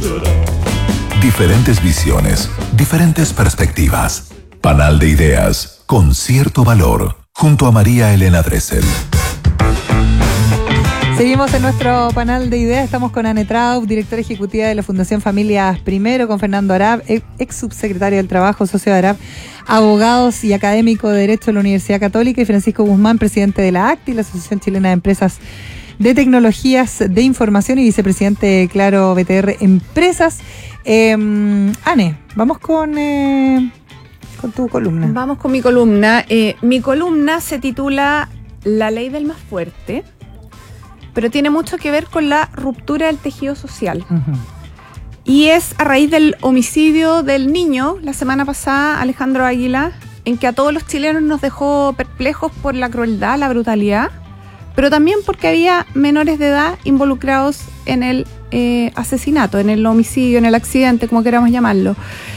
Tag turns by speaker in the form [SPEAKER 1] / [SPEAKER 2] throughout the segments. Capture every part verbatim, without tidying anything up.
[SPEAKER 1] Diferentes visiones, diferentes perspectivas. Panal de ideas con cierto valor, junto a María Elena Dressel.
[SPEAKER 2] Seguimos en nuestro panel de ideas. Estamos con Anne Traub, directora ejecutiva de la Fundación Familias Primero, con Fernando Arap, ex subsecretario del Trabajo, socio de Arap, abogados y académico de Derecho de la Universidad Católica, y Francisco Guzmán, presidente de la A C T I, la Asociación Chilena de Empresas de Tecnologías de Información, y vicepresidente de Claro B T R Empresas. Eh, Anne, vamos con, eh, con tu columna.
[SPEAKER 3] Vamos con mi columna. Eh, mi columna se titula La ley del más fuerte, pero tiene mucho que ver con la ruptura del tejido social. Uh-huh. Y es a raíz del homicidio del niño, la semana pasada, Alejandro Águila, en que a todos los chilenos nos dejó perplejos por la crueldad, la brutalidad, pero también porque había menores de edad involucrados en el eh, asesinato, en el homicidio, en el accidente, como queramos llamarlo.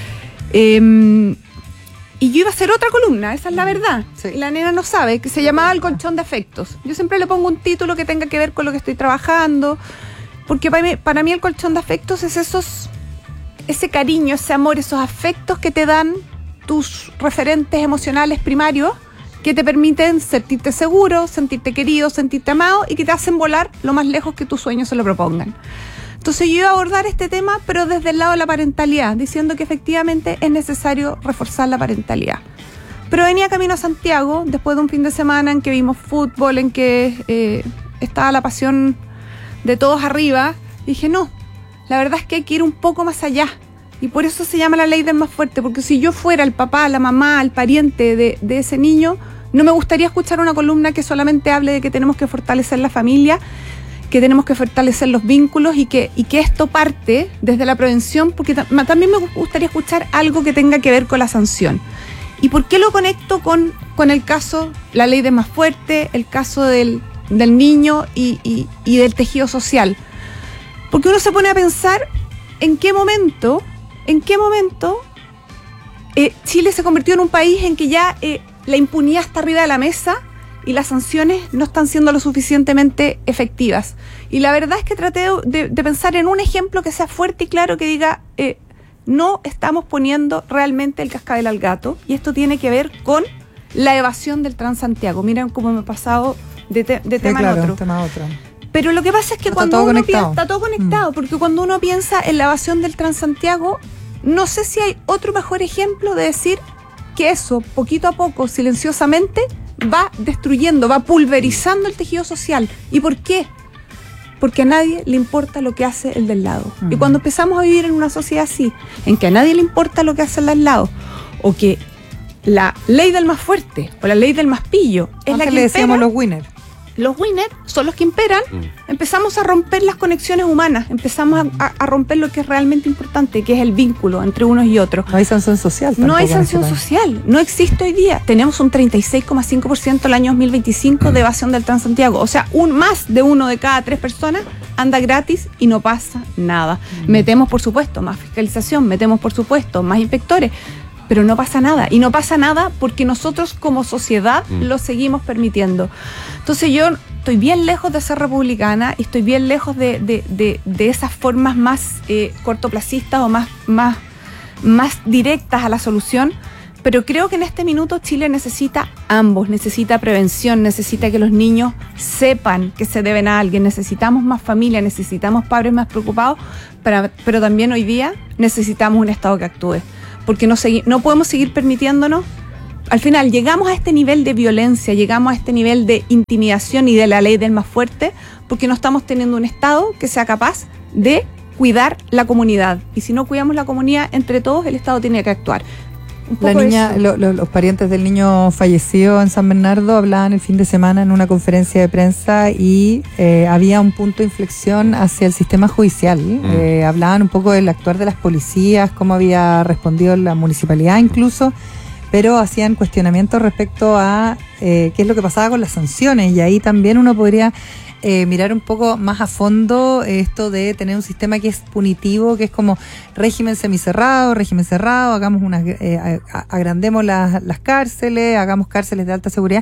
[SPEAKER 3] Eh, Y yo iba a hacer otra columna, esa es la verdad. Sí. Y la nena no sabe, que se llamaba El colchón de afectos. Yo siempre le pongo un título que tenga que ver con lo que estoy trabajando, porque para mí, para mí el colchón de afectos es esos, ese cariño, ese amor, esos afectos que te dan tus referentes emocionales primarios, que te permiten sentirte seguro, sentirte querido, sentirte amado, y que te hacen volar lo más lejos que tus sueños se lo propongan. Entonces yo iba a abordar este tema, pero desde el lado de la parentalidad, diciendo que efectivamente es necesario reforzar la parentalidad. Pero venía camino a Santiago, después de un fin de semana en que vimos fútbol, en que eh, estaba la pasión de todos arriba, y dije, no, la verdad es que hay que ir un poco más allá. Y por eso se llama la ley del más fuerte, porque si yo fuera el papá, la mamá, el pariente de, de ese niño, no me gustaría escuchar una columna que solamente hable de que tenemos que fortalecer la familia, que tenemos que fortalecer los vínculos, y que, y que esto parte desde la prevención, porque ta- también me gustaría escuchar algo que tenga que ver con la sanción. ¿Y por qué lo conecto con, con el caso, la ley de más fuerte, el caso del, del niño y, y, y del tejido social? Porque uno se pone a pensar en qué momento, en qué momento eh, Chile se convirtió en un país en que ya eh, la impunidad está arriba de la mesa y las sanciones no están siendo lo suficientemente efectivas. Y la verdad es que traté de, de pensar en un ejemplo que sea fuerte y claro, que diga, eh, no estamos poniendo realmente el cascabel al gato, y esto tiene que ver con la evasión del Transantiago. Miren cómo me he pasado de, te, de
[SPEAKER 2] sí,
[SPEAKER 3] tema
[SPEAKER 2] claro,
[SPEAKER 3] en otro.
[SPEAKER 2] Tema a otro.
[SPEAKER 3] Pero lo que pasa es que
[SPEAKER 2] no,
[SPEAKER 3] cuando
[SPEAKER 2] está
[SPEAKER 3] uno
[SPEAKER 2] conectado.
[SPEAKER 3] piensa, está todo conectado, mm. porque cuando uno piensa en la evasión del Transantiago, no sé si hay otro mejor ejemplo de decir que eso, poquito a poco, silenciosamente, va destruyendo, va pulverizando el tejido social. ¿Y por qué? Porque a nadie le importa lo que hace el del lado. Uh-huh. Y cuando empezamos a vivir en una sociedad así, en que a nadie le importa lo que hace el del lado, o que la ley del más fuerte o la ley del más pillo es la que
[SPEAKER 2] le decíamos
[SPEAKER 3] impera,
[SPEAKER 2] los winners.
[SPEAKER 3] Los winners son los que imperan. Mm. Empezamos a romper las conexiones humanas, empezamos a, a, a romper lo que es realmente importante, que es el vínculo entre unos y otros.
[SPEAKER 2] No hay sanción social.
[SPEAKER 3] No hay sanción social, no existe hoy día. Tenemos un treinta y seis coma cinco por ciento el año dos mil veinticinco mm. de evasión del Transantiago. O sea, un más de uno de cada tres personas anda gratis y no pasa nada. Mm. Metemos, por supuesto, más fiscalización, metemos, por supuesto, más inspectores, pero no pasa nada. Y no pasa nada porque nosotros como sociedad mm. lo seguimos permitiendo. Entonces yo estoy bien lejos de ser republicana y estoy bien lejos de, de, de, de esas formas más eh, cortoplacistas o más, más, más directas a la solución, pero creo que en este minuto Chile necesita ambos, necesita prevención, necesita que los niños sepan que se deben a alguien, necesitamos más familia, necesitamos padres más preocupados, para, pero también hoy día necesitamos un Estado que actúe. Porque no, segui- no podemos seguir permitiéndonos, al final llegamos a este nivel de violencia, llegamos a este nivel de intimidación y de la ley del más fuerte, porque no estamos teniendo un Estado que sea capaz de cuidar la comunidad. Y si no cuidamos la comunidad entre todos, el Estado tiene que actuar. Un poco
[SPEAKER 2] la niña, lo, lo, los parientes del niño fallecido en San Bernardo hablaban el fin de semana en una conferencia de prensa y eh, había un punto de inflexión hacia el sistema judicial. Mm. Eh, hablaban un poco del actuar de las policías, cómo había respondido la municipalidad incluso, pero hacían cuestionamientos respecto a eh, qué es lo que pasaba con las sanciones, y ahí también uno podría eh, mirar un poco más a fondo esto de tener un sistema que es punitivo, que es como régimen semicerrado, régimen cerrado, hagamos unas, eh, agrandemos las, las cárceles, hagamos cárceles de alta seguridad,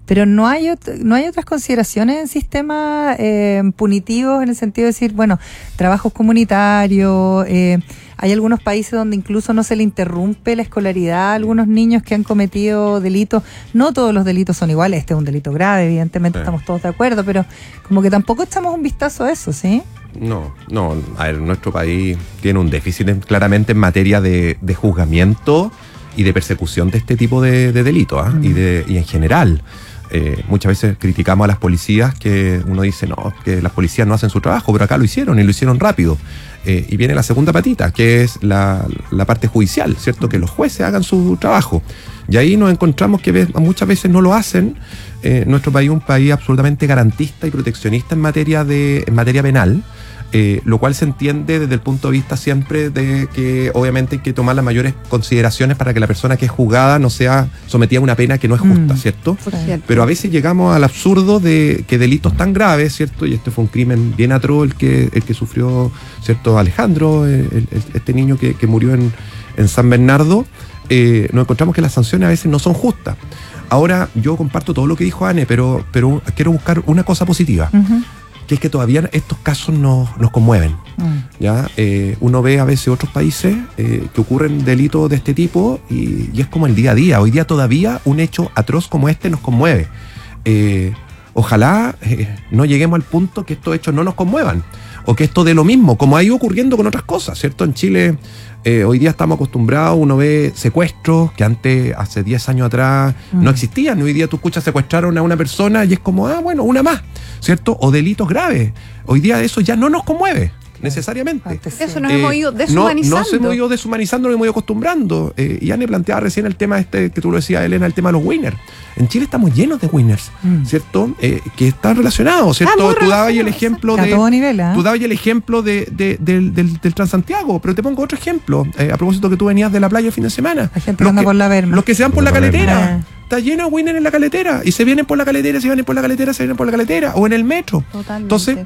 [SPEAKER 2] pero no hay ot- no hay otras consideraciones en sistemas eh, punitivos en el sentido de decir, bueno, trabajos comunitarios, eh, hay algunos países donde incluso no se le interrumpe la escolaridad a algunos niños que han cometido delitos. No todos los delitos son iguales, este es un delito grave, evidentemente sí. Estamos todos de acuerdo, pero como que tampoco echamos un vistazo a eso, ¿sí?
[SPEAKER 4] No, no, a ver, nuestro país tiene un déficit en, claramente en materia de, de juzgamiento y de persecución de este tipo de, de delitos, ¿eh? mm. y, de, y en general. Eh, muchas veces criticamos a las policías que uno dice, no, que las policías no hacen su trabajo, pero acá lo hicieron y lo hicieron rápido. Eh, y viene la segunda patita, que es la, la parte judicial, ¿cierto? Que los jueces hagan su trabajo. Y ahí nos encontramos que ve, muchas veces no lo hacen. Eh, nuestro país es un país absolutamente garantista y proteccionista en materia, de, en materia penal. Eh, lo cual se entiende desde el punto de vista siempre de que obviamente hay que tomar las mayores consideraciones para que la persona que es juzgada no sea sometida a una pena que no es justa, mm, ¿cierto? Pero a veces llegamos al absurdo de que delitos tan graves, ¿cierto? Y este fue un crimen bien atroz el que, el que sufrió, ¿cierto? Alejandro, el, el, este niño que, que murió en, en San Bernardo, eh, nos encontramos que las sanciones a veces no son justas. Ahora, yo comparto todo lo que dijo Anne, pero, pero quiero buscar una cosa positiva. Uh-huh. Que es que todavía estos casos nos, nos conmueven. Mm. ¿Ya? Eh, uno ve a veces otros países eh, que ocurren delitos de este tipo y, y es como el día a día. Hoy día todavía un hecho atroz como este nos conmueve. Eh, ojalá eh, no lleguemos al punto que estos hechos no nos conmuevan o que esto dé lo mismo, como ha ido ocurriendo con otras cosas, ¿cierto? En Chile eh, hoy día estamos acostumbrados, uno ve secuestros que antes, hace diez años atrás, mm. no existían. Hoy día tú escuchas secuestraron a una persona y es como, ah, bueno, una más, ¿cierto? O delitos graves. Hoy día eso ya no nos conmueve necesariamente.
[SPEAKER 3] Eso nos eh, hemos ido deshumanizando.
[SPEAKER 4] No, nos hemos ido deshumanizando, nos hemos ido acostumbrando. Eh, y Anne planteaba recién el tema este, que tú lo decías, Elena, el tema de los winners. En Chile estamos llenos de winners, mm. ¿cierto? Eh, que están relacionados, ¿cierto? Ah, tú dabas el ejemplo de...
[SPEAKER 2] A todo nivel, ¿eh?
[SPEAKER 4] Tú dabas el ejemplo de, de, de, del, del, del Transantiago, pero te pongo otro ejemplo. Eh, a propósito que tú venías de la playa el fin de semana.
[SPEAKER 2] La gente anda por la Berma.
[SPEAKER 4] Los que se van por, por la, la caletera. Está lleno de winners en la caletera. Y se vienen por la caletera, se vienen por la caletera, se vienen por la caletera. O en el metro.
[SPEAKER 3] Totalmente.
[SPEAKER 4] Entonces...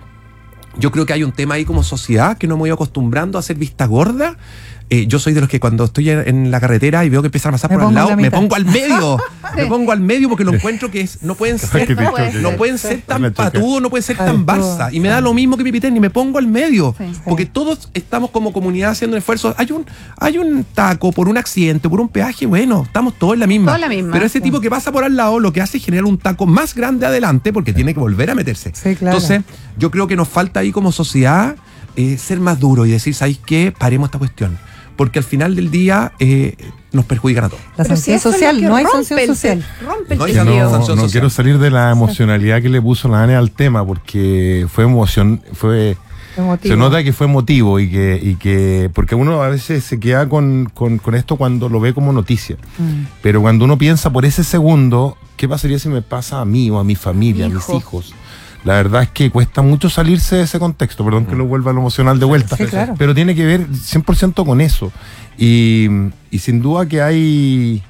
[SPEAKER 4] yo creo que hay un tema ahí como sociedad que nos hemos ido acostumbrando a hacer vista gorda. Eh, yo soy de los que cuando estoy en, en la carretera y veo que empiezan a pasar me por al lado, me pongo al medio. Me pongo al medio porque lo encuentro que es, no pueden ser, no pueden, no pueden ser tan patudos, no pueden ser tan Barça. Y me da lo mismo que Pipitén y me pongo al medio. Sí, sí. Porque todos estamos como comunidad haciendo esfuerzos. Hay un, hay un taco por un accidente, por un peaje, bueno, estamos todos en la misma.
[SPEAKER 3] La misma
[SPEAKER 4] Pero ese sí. tipo que pasa por al lado lo que hace es generar un taco más grande adelante porque sí. tiene que volver a meterse.
[SPEAKER 2] Sí, claro.
[SPEAKER 4] Entonces, yo creo que nos falta ahí como sociedad eh, ser más duro y decir, ¿sabéis qué? Paremos esta cuestión. Porque al final del día eh, nos perjudican a todos.
[SPEAKER 2] La sanción si social, no hay sanción
[SPEAKER 3] el,
[SPEAKER 2] social.
[SPEAKER 3] Rompe el
[SPEAKER 5] no, no, no, no social. Quiero salir de la emocionalidad que le puso la Anne al tema, porque fue emoción, fue emotivo. Se nota que fue emotivo y que, y que porque uno a veces se queda con, con, con esto cuando lo ve como noticia. Mm. Pero cuando uno piensa por ese segundo, ¿qué pasaría si me pasa a mí o a mi familia, Hijo. a mis hijos? La verdad es que cuesta mucho salirse de ese contexto, perdón que lo vuelva a lo emocional de vuelta,
[SPEAKER 2] sí, claro.
[SPEAKER 5] pero tiene que ver cien por ciento con eso. Y, y sin duda que hay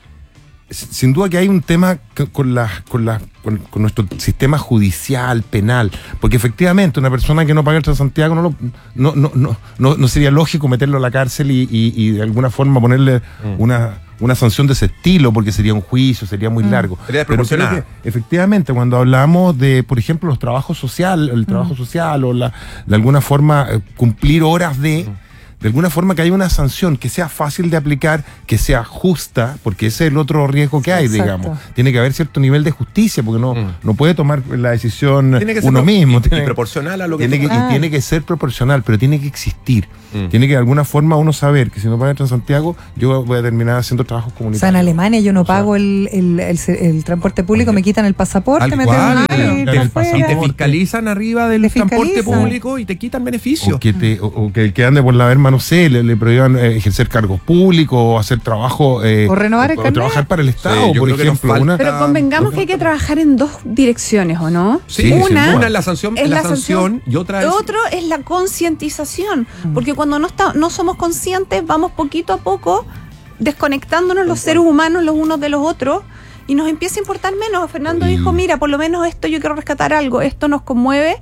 [SPEAKER 5] sin duda que hay un tema con, la, con, la, con, con nuestro sistema judicial, penal, porque efectivamente una persona que no paga el Transantiago no, lo, no, no, no, no, no sería lógico meterlo a la cárcel y, y, y de alguna forma ponerle mm. una... una sanción de ese estilo, porque sería un juicio, sería muy mm. largo.
[SPEAKER 4] Sería
[SPEAKER 5] Pero creo que, efectivamente, cuando hablamos de, por ejemplo, los trabajos sociales, el trabajo mm. social, o la, de alguna forma eh, cumplir horas de, mm. de alguna forma que haya una sanción que sea fácil de aplicar, que sea justa, porque ese es el otro riesgo que hay, Exacto. digamos. Tiene que haber cierto nivel de justicia, porque no, mm. no puede tomar la decisión uno
[SPEAKER 4] pro,
[SPEAKER 5] mismo.
[SPEAKER 4] Y,
[SPEAKER 5] tiene,
[SPEAKER 4] y proporcional a lo que...
[SPEAKER 5] Tiene que ah. Y tiene que ser proporcional, pero tiene que existir. Mm. Tiene que de alguna forma uno saber que si no paga el Transantiago, yo voy a terminar haciendo trabajos comunitarios.
[SPEAKER 2] O sea, en Alemania yo no pago o sea, el, el, el, el, el transporte público, Oye. me quitan el pasaporte, me
[SPEAKER 4] cual, y, te, y te fiscalizan arriba del transporte público y te quitan beneficios.
[SPEAKER 5] O que, te, o, o que el que ande por la Berma, no sé, le, le prohíban eh, ejercer cargos públicos o hacer trabajo... Eh,
[SPEAKER 2] o renovar el
[SPEAKER 5] o, o trabajar para el Estado, sí, por ejemplo. Una,
[SPEAKER 3] Pero convengamos que hay que trabajar en dos direcciones, ¿o no?
[SPEAKER 4] Sí, una, una es la sanción, es la, la sanción, sanción y otra es...
[SPEAKER 3] Otro es la concientización, mm. porque cuando no, está, no somos conscientes, vamos poquito a poco desconectándonos los seres humanos los unos de los otros y nos empieza a importar menos. Fernando mm. dijo, mira, por lo menos esto yo quiero rescatar algo, esto nos conmueve.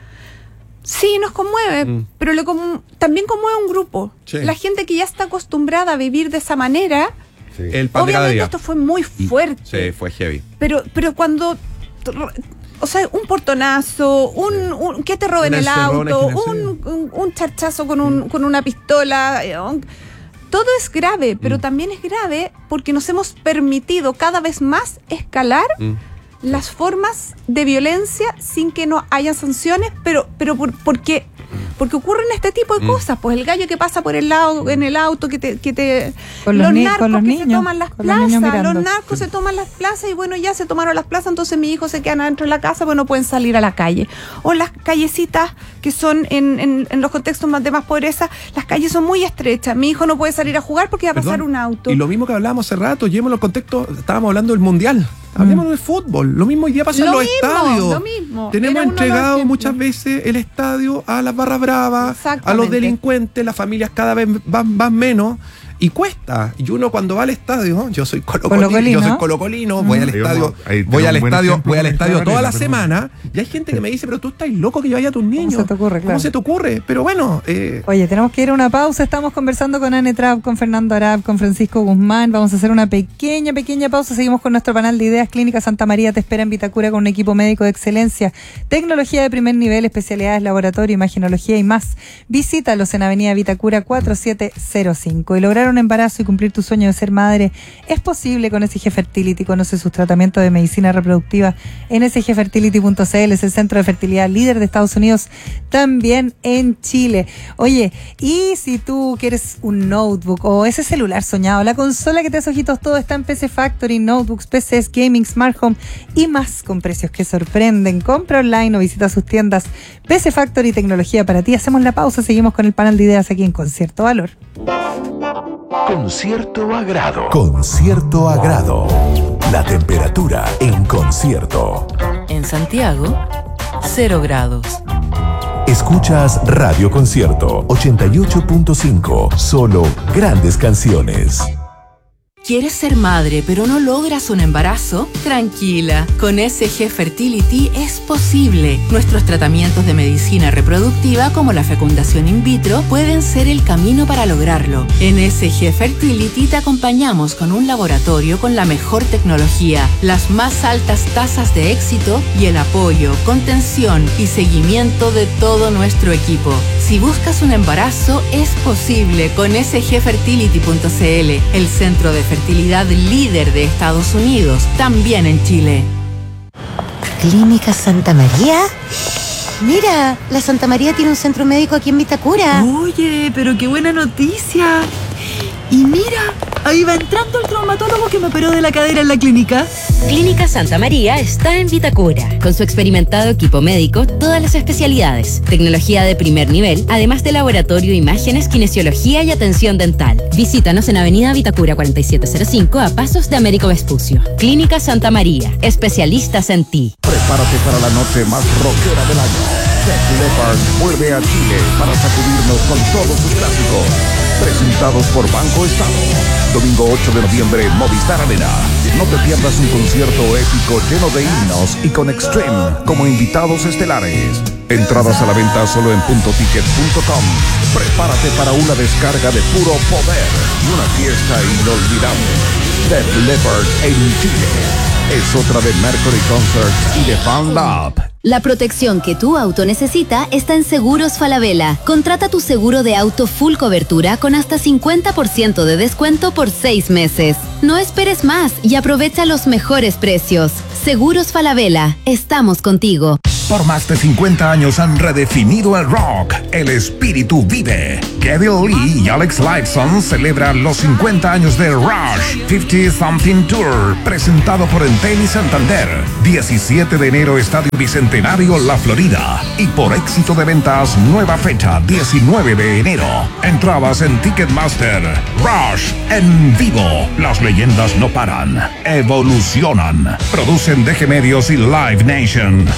[SPEAKER 3] Sí, nos conmueve, mm. pero lo com- también conmueve un grupo. Sí. La gente que ya está acostumbrada a vivir de esa manera
[SPEAKER 4] sí. El pan
[SPEAKER 3] Obviamente
[SPEAKER 4] de cada día.
[SPEAKER 3] Esto fue muy fuerte.
[SPEAKER 4] Sí, fue heavy.
[SPEAKER 3] Pero, pero cuando... O sea, un portonazo, un, un que te roben el auto, un, un, un charchazo con, un, con una pistola. Todo es grave, pero mm. también es grave porque nos hemos permitido cada vez más escalar mm. las formas de violencia sin que no haya sanciones, pero, pero por, porque... Porque ocurren este tipo de cosas, pues el gallo que pasa por el lado, en el auto, que te, que te
[SPEAKER 2] con los, los narcos con los
[SPEAKER 3] que
[SPEAKER 2] niños,
[SPEAKER 3] se toman las plazas, los, los narcos sí. se toman las plazas y bueno, ya se tomaron las plazas, entonces mis hijos se quedan adentro de la casa, pues no pueden salir a la calle. O las callecitas que son en, en, en los contextos más de más pobreza, las calles son muy estrechas, mi hijo no puede salir a jugar porque va a pasar Perdón, un auto.
[SPEAKER 4] Y lo mismo que hablábamos hace rato, llevémoslo al contexto, estábamos hablando del mundial. Hablemos mm. del fútbol. Lo mismo hoy día pasa en los
[SPEAKER 3] mismo,
[SPEAKER 4] estadios.
[SPEAKER 3] Lo mismo.
[SPEAKER 4] Tenemos entregado muchas veces el estadio a las barras bravas, a los delincuentes, las familias cada vez van, van menos. Y cuesta. Y uno cuando va al estadio, yo soy colocolino, colocolino. yo soy colocolino, mm. voy al estadio, voy al estadio, voy al estadio toda la semana, y hay gente que me dice, pero tú estás loco que yo vaya a tus niños.
[SPEAKER 2] ¿Cómo se te ocurre?
[SPEAKER 4] ¿Cómo claro. se te ocurre? Pero bueno. Eh...
[SPEAKER 2] Oye, tenemos que ir a una pausa. Estamos conversando con Anne Trapp, con Fernando Arap, con Francisco Guzmán. Vamos a hacer una pequeña, pequeña pausa. Seguimos con nuestro panel de ideas. Clínica Santa María te espera en Vitacura con un equipo médico de excelencia, tecnología de primer nivel, especialidades, laboratorio, imagenología y más. Visítalos en Avenida Vitacura cuatro siete cero cinco. Y lograr un embarazo y cumplir tu sueño de ser madre es posible con S G Fertility. Conoce sus tratamientos de medicina reproductiva en s g fertility punto c l. Es el centro de fertilidad líder de Estados Unidos, también en Chile. Oye, y si tú quieres un notebook o ese celular soñado, la consola que te hace ojitos todo, está en P C Factory. Notebooks, P Cs, gaming, smart home y más con precios que sorprenden. Compra online o visita sus tiendas. P C Factory, tecnología para ti. Hacemos la pausa, seguimos con el panel de ideas aquí en Concierto Valor.
[SPEAKER 1] Con cierto agrado. Con cierto agrado. La temperatura en Concierto.
[SPEAKER 6] En Santiago, cero grados.
[SPEAKER 1] Escuchas Radio Concierto ochenta y ocho punto cinco. Solo grandes canciones.
[SPEAKER 6] ¿Quieres ser madre pero no logras un embarazo? Tranquila, con S G Fertility es posible. Nuestros tratamientos de medicina reproductiva como la fecundación in vitro pueden ser el camino para lograrlo. En S G Fertility te acompañamos con un laboratorio con la mejor tecnología, las más altas tasas de éxito y el apoyo, contención y seguimiento de todo nuestro equipo. Si buscas un embarazo, es posible con s g fertility punto c l, el centro de fertilidad líder de Estados Unidos, también en Chile.
[SPEAKER 7] ¿Clínica Santa María? Mira, la Santa María tiene un centro médico aquí en Vitacura.
[SPEAKER 6] Oye, pero qué buena noticia. Y mira, ahí va entrando el traumatólogo que me operó de la cadera en la clínica.
[SPEAKER 8] Clínica Santa María está en Vitacura. Con su experimentado equipo médico, todas las especialidades, tecnología de primer nivel, además de laboratorio, imágenes, kinesiología y atención dental. Visítanos en Avenida Vitacura cuarenta y siete cero cinco a pasos de Américo Vespucio. Clínica Santa María, especialistas en ti.
[SPEAKER 9] Prepárate para la noche más rockera del año. Def Leppard vuelve a Chile para sacudirnos con todos sus clásicos. Presentados por Banco Estado. Domingo ocho de noviembre, Movistar Arena. No te pierdas un concierto épico lleno de himnos y con Extreme como invitados estelares. Entradas a la venta solo en punto ticket punto com. Prepárate para una descarga de puro poder y una fiesta inolvidable. Def Leppard en Chile. Es otra de Mercury Concerts y de Fan Lab.
[SPEAKER 10] La protección que tu auto necesita está en Seguros Falabella. Contrata tu seguro de auto full cobertura con hasta cincuenta por ciento de descuento por seis meses. No esperes más y aprovecha los mejores precios. Seguros Falabella, estamos contigo.
[SPEAKER 9] Por más de cincuenta años han redefinido el rock. El espíritu vive. Geddy Lee y Alex Lifeson celebran los cincuenta años de Rush cincuenta Something Tour, presentado por Entel y Santander. diecisiete de enero, Estadio Bicentenario, La Florida. Y por éxito de ventas, nueva fecha, diecinueve de enero. Entradas en Ticketmaster. Rush en vivo. Las leyendas no paran. Evolucionan. Producen D G Medios y Live Nation.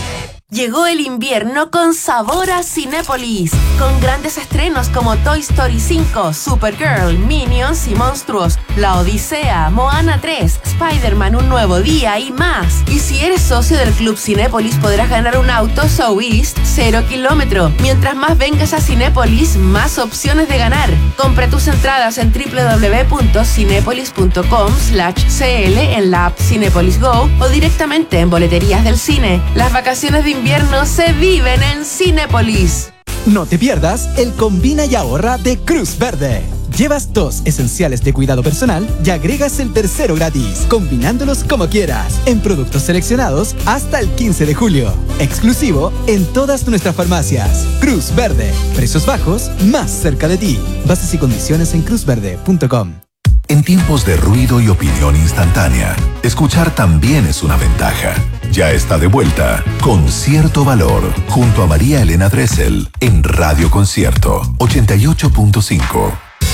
[SPEAKER 6] Llegó el invierno con sabor a Cinépolis, con grandes estrenos como Toy Story cinco, Supergirl, Minions y Monstruos, La Odisea, Moana tres, Spider-Man Un Nuevo Día y más. Y si eres socio del Club Cinépolis podrás ganar un auto So East cero kilómetro. Mientras más vengas a Cinépolis, más opciones de ganar. Compra tus entradas en w w w punto cinepolis punto com slash c l en la app Cinépolis Go o directamente en boleterías del cine. Las vacaciones de invierno se viven en Cinépolis.
[SPEAKER 11] No te pierdas el Combina y Ahorra de Cruz Verde. Llevas dos esenciales de cuidado personal y agregas el tercero gratis, combinándolos como quieras, en productos seleccionados hasta el quince de julio. Exclusivo en todas nuestras farmacias. Cruz Verde. Precios bajos, más cerca de ti. Bases y condiciones en cruz verde punto com.
[SPEAKER 1] En tiempos de ruido y opinión instantánea, escuchar también es una ventaja. Ya está de vuelta con Cierto Valor, junto a María Elena Dressel, en Radio Concierto ochenta y ocho punto cinco.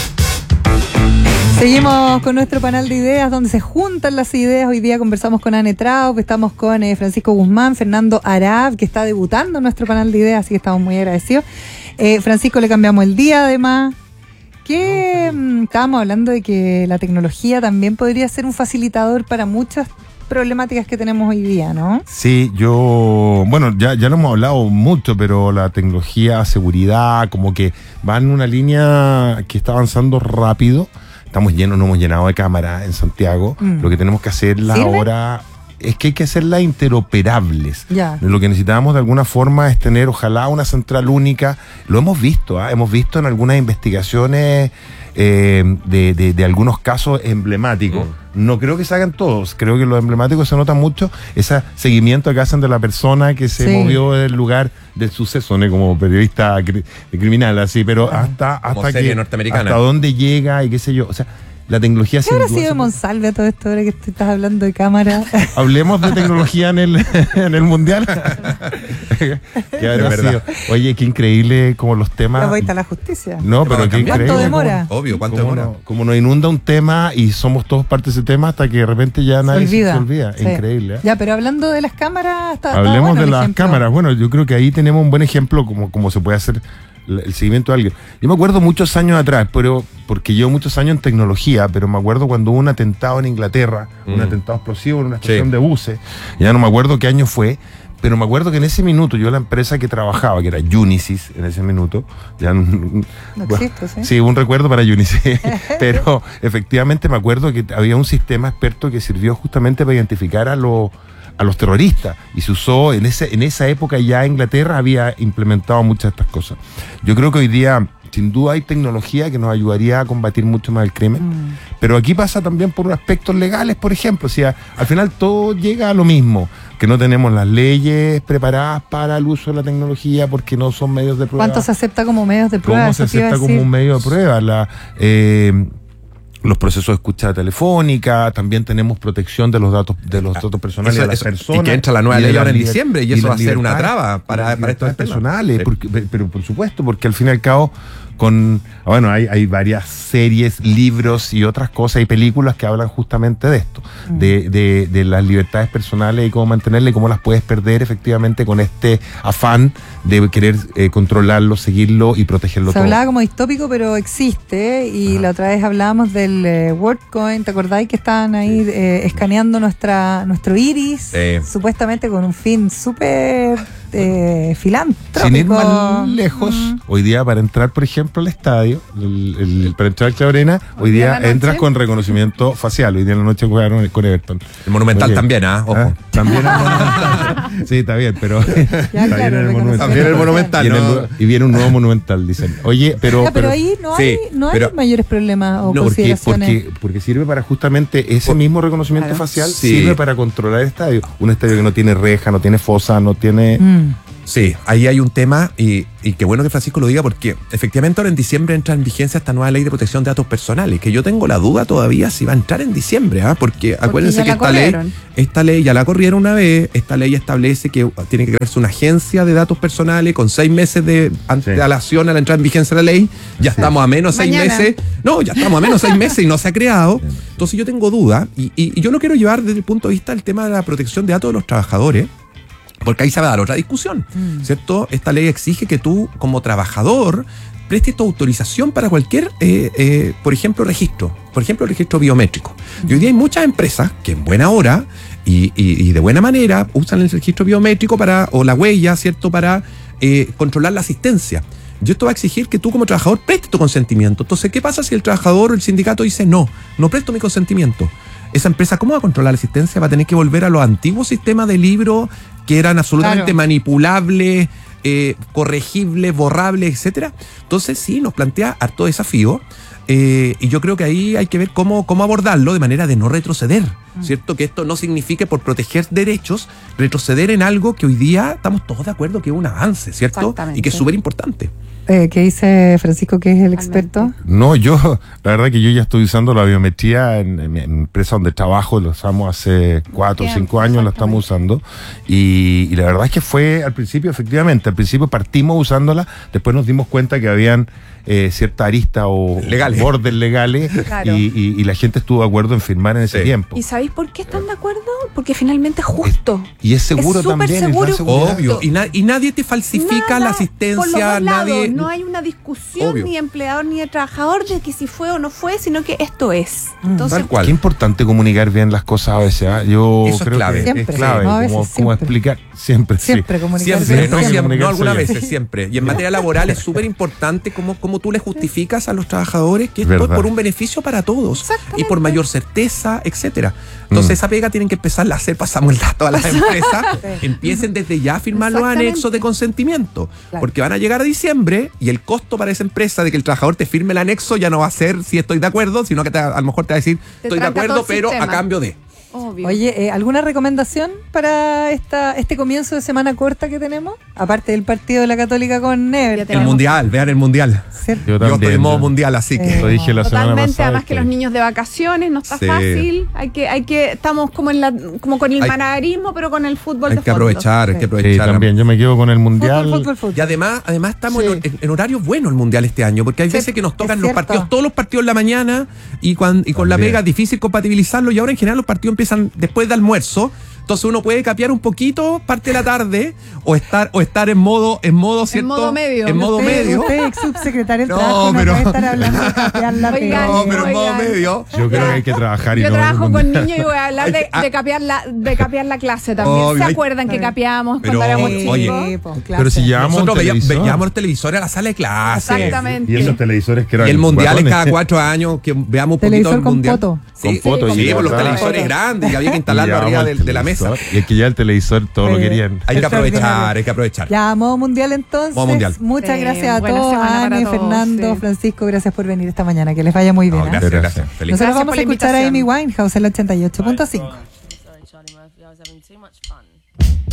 [SPEAKER 2] Seguimos con nuestro panel de ideas, donde se juntan las ideas. Hoy día conversamos con Anne Traub, estamos con eh, Francisco Guzmán, Fernando Arab, que está debutando en nuestro panel de ideas, así que estamos muy agradecidos. Eh, Francisco, le cambiamos el día, además. Que mm, estábamos hablando de que la tecnología también podría ser un facilitador para muchas problemáticas que tenemos hoy día, ¿no?
[SPEAKER 5] Sí, yo, bueno, ya, ya lo hemos hablado mucho, pero la tecnología, seguridad, como que va en una línea que está avanzando rápido. Estamos llenos, nos hemos llenado de cámaras en Santiago. Mm. Lo que tenemos que hacerla ahora es que hay que hacerlas interoperables.
[SPEAKER 2] Ya.
[SPEAKER 5] Lo que necesitamos de alguna forma es tener, ojalá, una central única. Lo hemos visto, ¿eh? Hemos visto en algunas investigaciones eh, de, de, de algunos casos emblemáticos. Mm. No creo que se hagan todos, creo que los emblemáticos se nota mucho ese seguimiento que hacen de la persona que se sí. movió del lugar del suceso, ¿no? Como periodista cri criminal, así, pero ah. hasta, hasta que hasta dónde llega y qué sé yo, o sea, la tecnología...
[SPEAKER 2] ¿Qué habrá sido de Monsalve a todo esto ahora que estás hablando de cámara?
[SPEAKER 5] Hablemos de tecnología en el, en el Mundial. ¿Qué habrá sido? Oye, qué increíble como los temas...
[SPEAKER 2] La vuelta a la justicia.
[SPEAKER 5] No, pero qué increíble.
[SPEAKER 2] ¿Cuánto demora?
[SPEAKER 4] Como, obvio, ¿cuánto
[SPEAKER 5] como
[SPEAKER 4] demora?
[SPEAKER 5] No, como nos inunda un tema y somos todos parte de ese tema hasta que de repente ya nadie se olvida. Se olvida. Sí. Increíble. ¿eh?
[SPEAKER 2] Ya, pero hablando de las cámaras... Está,
[SPEAKER 5] Hablemos
[SPEAKER 2] está bueno
[SPEAKER 5] de las
[SPEAKER 2] ejemplo.
[SPEAKER 5] cámaras. Bueno, yo creo que ahí tenemos un buen ejemplo como, como se puede hacer el seguimiento de alguien. Yo me acuerdo muchos años atrás, pero porque llevo muchos años en tecnología, pero me acuerdo cuando hubo un atentado en Inglaterra, mm. un atentado explosivo en una estación sí. de buses, ya no me acuerdo qué año fue, pero me acuerdo que en ese minuto yo la empresa que trabajaba, que era Unisys en ese minuto, ya no,
[SPEAKER 2] no
[SPEAKER 5] bueno,
[SPEAKER 2] existe, ¿sí?
[SPEAKER 5] Sí, un recuerdo para Unisys, pero efectivamente me acuerdo que había un sistema experto que sirvió justamente para identificar a los a los terroristas, y se usó en ese en esa época. Ya Inglaterra había implementado muchas de estas cosas. Yo creo que hoy día sin duda hay tecnología que nos ayudaría a combatir mucho más el crimen, mm. pero aquí pasa también por aspectos legales, por ejemplo. O sea, al final todo llega a lo mismo, que no tenemos las leyes preparadas para el uso de la tecnología porque no son medios de prueba.
[SPEAKER 2] ¿Cuánto se acepta como medios de prueba?
[SPEAKER 5] ¿Cómo se acepta como un medio de prueba? La, eh, los procesos de escucha telefónica, también tenemos protección de los datos de los datos personales
[SPEAKER 4] eso,
[SPEAKER 5] de las
[SPEAKER 4] eso,
[SPEAKER 5] personas.
[SPEAKER 4] Y que entra la nueva ley ahora en diciembre, y eso va a ser una traba para, para estos
[SPEAKER 5] personales, sí. porque, pero por supuesto, porque al fin y al cabo, con bueno, hay, hay varias series, libros y otras cosas y películas que hablan justamente de esto, mm. de, de, de las libertades personales y cómo mantenerlas y cómo las puedes perder efectivamente con este afán de querer eh, controlarlo, seguirlo y protegerlo
[SPEAKER 2] Se
[SPEAKER 5] todo.
[SPEAKER 2] Se hablaba como distópico, pero existe, y Ajá. la otra vez hablábamos del eh, WorldCoin, ¿te acordáis que estaban ahí eh, escaneando nuestra nuestro iris, eh. supuestamente con un fin súper eh, filantrópico?
[SPEAKER 5] Sin ir más lejos, mm. hoy día para entrar, por ejemplo, al estadio, el, el, el, para entrar al Club Arena, hoy, hoy día, día entras con reconocimiento facial. Hoy día en la noche jugaron con Everton.
[SPEAKER 4] El Monumental también, ¿ah? Ojo.
[SPEAKER 5] ¿Ah? También el Monumental. Sí, está bien, pero
[SPEAKER 2] ya,
[SPEAKER 5] está
[SPEAKER 2] claro,
[SPEAKER 5] bien el Monumental.
[SPEAKER 4] También el Monumental,
[SPEAKER 5] y,
[SPEAKER 4] ¿no?
[SPEAKER 5] el, y viene un nuevo Monumental, dicen. Oye, pero...
[SPEAKER 2] Ya, pero, pero ahí no hay, sí, no hay pero, mayores problemas o
[SPEAKER 5] no,
[SPEAKER 2] consideraciones.
[SPEAKER 5] Porque, porque, porque sirve para justamente ese Por, mismo reconocimiento claro. facial, sí. sirve para controlar el estadio. Un estadio que no tiene reja, no tiene fosa, no tiene... Mm.
[SPEAKER 4] Sí, ahí hay un tema, y, y qué bueno que Francisco lo diga, porque efectivamente ahora en diciembre entra en vigencia esta nueva ley de protección de datos personales, que yo tengo la duda todavía si va a entrar en diciembre, ¿eh? porque, porque acuérdense que esta ley, esta ley ya la corrieron una vez. Esta ley establece que tiene que crearse una agencia de datos personales con seis meses de antelación sí. a la entrada en vigencia de la ley. Ya sí. estamos a menos seis Mañana. meses. No, ya estamos a menos seis meses y no se ha creado. Entonces yo tengo duda, y, y, y yo lo quiero llevar desde el punto de vista del tema de la protección de datos de los trabajadores. Porque ahí se va a dar otra discusión, mm. ¿cierto? Esta ley exige que tú, como trabajador, prestes tu autorización para cualquier, eh, eh, por ejemplo, registro. Por ejemplo, registro biométrico. Mm. Y hoy día hay muchas empresas que en buena hora y, y, y de buena manera usan el registro biométrico para, o la huella, ¿cierto?, para eh, controlar la asistencia. Yo esto va a exigir que tú como trabajador prestes tu consentimiento. Entonces, ¿qué pasa si el trabajador o el sindicato dice no, no presto mi consentimiento? Esa empresa, ¿cómo va a controlar la asistencia? Va a tener que volver a los antiguos sistemas de libro que eran absolutamente claro. manipulables, eh, corregibles, borrables, etcétera. Entonces, sí, nos plantea harto desafío. Eh, y yo creo que ahí hay que ver cómo, cómo abordarlo de manera de no retroceder, ¿cierto? Que esto no signifique, por proteger derechos, retroceder en algo que hoy día estamos todos de acuerdo que es un avance, ¿cierto? Y que es súper importante.
[SPEAKER 2] Eh, ¿Qué dice Francisco, que es el experto?
[SPEAKER 5] No, yo, la verdad que yo ya estoy usando la biometría en, en mi empresa donde trabajo, lo usamos hace cuatro o cinco años, la estamos usando, y, y la verdad es que fue al principio, efectivamente, al principio partimos usándola, después nos dimos cuenta que habían eh, cierta arista o legales. bordes legales, claro. y, y, y la gente estuvo de acuerdo en firmar en ese sí. tiempo.
[SPEAKER 3] ¿Y sabéis por qué están de acuerdo? Porque finalmente es justo.
[SPEAKER 5] Y es seguro
[SPEAKER 3] es
[SPEAKER 5] también.
[SPEAKER 3] Seguro,
[SPEAKER 5] es
[SPEAKER 4] obvio. Y, na y nadie te falsifica Nada, la asistencia, nadie.
[SPEAKER 3] No hay una discusión
[SPEAKER 4] obvio.
[SPEAKER 3] ni de empleador ni de trabajador de que si fue o no fue, sino que esto es. Entonces,
[SPEAKER 5] tal cual. Qué importante comunicar bien las cosas a veces. ¿eh? Yo
[SPEAKER 4] Eso
[SPEAKER 5] creo
[SPEAKER 4] es clave.
[SPEAKER 5] que
[SPEAKER 2] siempre.
[SPEAKER 5] es clave.
[SPEAKER 2] No, a veces
[SPEAKER 5] como,
[SPEAKER 2] siempre.
[SPEAKER 5] como explicar siempre.
[SPEAKER 2] Siempre
[SPEAKER 5] sí.
[SPEAKER 2] comunicar
[SPEAKER 4] siempre,
[SPEAKER 2] bien.
[SPEAKER 4] no,
[SPEAKER 2] Siempre.
[SPEAKER 4] siempre, no algunas
[SPEAKER 5] bien.
[SPEAKER 4] veces, siempre. Y en materia laboral es súper importante cómo, cómo tú le justificas a los trabajadores que esto es por un beneficio para todos y por mayor certeza, etcétera. Entonces mm. esa pega tienen que empezar a hacer, pasamos el dato a las empresas, sí. empiecen desde ya a firmar los anexos de consentimiento, claro. porque van a llegar a diciembre y el costo para esa empresa de que el trabajador te firme el anexo ya no va a ser si estoy de acuerdo, sino que te, a lo mejor te va a decir te estoy de acuerdo, pero sistema. a cambio de...
[SPEAKER 2] Obvio. Oye, eh, ¿alguna recomendación para esta este comienzo de semana corta que tenemos? Aparte del partido de la Católica con Ever.
[SPEAKER 4] El Mundial, vean el Mundial. ¿Cierto? Yo, también, yo estoy en modo yo, Mundial, así que...
[SPEAKER 2] Eh,
[SPEAKER 5] lo dije la semana
[SPEAKER 3] totalmente,
[SPEAKER 5] pasada,
[SPEAKER 3] además que los niños de vacaciones, no está sí. fácil. Hay que, hay que, estamos como en la, como con el hay, manaderismo, pero con el fútbol
[SPEAKER 4] hay
[SPEAKER 3] de
[SPEAKER 4] que
[SPEAKER 3] fondo.
[SPEAKER 4] aprovechar, sí. hay que aprovechar.
[SPEAKER 5] Sí, también, yo me quedo con el Mundial.
[SPEAKER 2] Fútbol, fútbol, fútbol.
[SPEAKER 4] Y además, además estamos sí. en, en horarios buenos el Mundial este año, porque hay sí, veces que nos tocan los partidos, todos los partidos en la mañana, y, cuando, y con también. la pega es difícil compatibilizarlo, y ahora en general los partidos empiezan después de almuerzo. Entonces uno puede capear un poquito parte de la tarde o estar o estar en modo en modo cierto
[SPEAKER 3] en modo medio
[SPEAKER 4] en modo
[SPEAKER 2] usted,
[SPEAKER 4] medio
[SPEAKER 2] usted ex subsecretario del
[SPEAKER 4] no,
[SPEAKER 2] trabajo
[SPEAKER 4] pero,
[SPEAKER 2] no puede estar hablando de capear la
[SPEAKER 3] oigan,
[SPEAKER 4] no pero
[SPEAKER 3] oigan.
[SPEAKER 4] en modo medio
[SPEAKER 5] yo creo que hay que trabajar y
[SPEAKER 3] yo
[SPEAKER 5] no
[SPEAKER 3] trabajo con niños y voy a hablar de, de capear la de capear la clase también. Obvio, ¿se acuerdan que capeábamos
[SPEAKER 4] pero,
[SPEAKER 3] cuando éramos chicos?
[SPEAKER 4] Oye,
[SPEAKER 5] pero si llevamos
[SPEAKER 4] nosotros
[SPEAKER 5] televisor.
[SPEAKER 4] veíamos, veíamos los televisores a la sala de clase.
[SPEAKER 3] Exactamente.
[SPEAKER 5] Y esos televisores que eran
[SPEAKER 4] y el mundial es cada cuatro años que veamos un poquito el mundial
[SPEAKER 2] foto.
[SPEAKER 4] Sí,
[SPEAKER 5] con fotos
[SPEAKER 4] sí, por los televisores grandes y había que instalarlo arriba de, de la mesa.
[SPEAKER 5] Y es que ya el televisor todo lo querían.
[SPEAKER 4] Hay que aprovechar, hay que aprovechar.
[SPEAKER 2] Ya, modo mundial entonces.
[SPEAKER 4] Modo mundial.
[SPEAKER 2] Muchas
[SPEAKER 3] sí,
[SPEAKER 2] gracias a todos, Ani, Fernando, sí. Francisco, gracias por venir esta mañana. Que les vaya muy bien.
[SPEAKER 4] No, gracias,
[SPEAKER 2] ¿eh?
[SPEAKER 4] gracias. Feliz.
[SPEAKER 2] Nosotros
[SPEAKER 3] gracias
[SPEAKER 2] vamos a escuchar a Amy Winehouse en el ochenta y ocho punto cinco.